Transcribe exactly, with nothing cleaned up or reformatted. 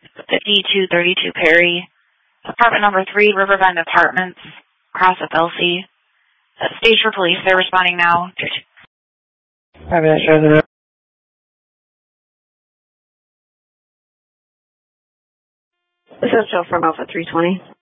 fifty-two thirty-two Perry, apartment number three, Riverbend Apartments, across with Elsie. Uh, stage for police, they're responding now. This is Jill from Alpha three twenty.